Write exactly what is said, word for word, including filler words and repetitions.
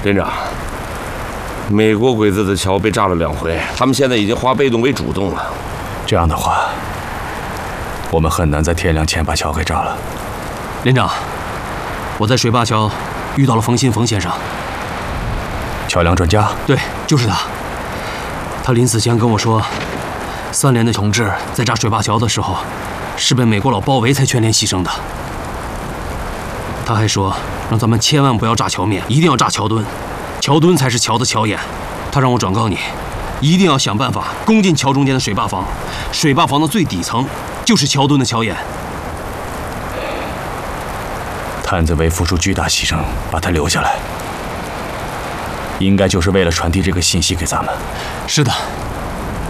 连长，美国鬼子的桥被炸了两回，他们现在已经化被动为主动了。 这样的话，我们很难在天亮前把桥给炸了。 连长，我在水坝桥遇到了冯新冯先生。 桥梁专家？ 对，就是他。他临死前跟我说，三连的同志在炸水坝桥的时候，是被美国佬包围才全连牺牲的。他还说，让咱们千万不要炸桥面，一定要炸桥墩，桥墩才是桥的桥眼。他让我转告你，一定要想办法攻进桥中间的水坝房，水坝房的最底层就是桥墩的桥眼。 探子为付出巨大牺牲，把他留下来，应该就是为了传递这个信息给咱们。 是的。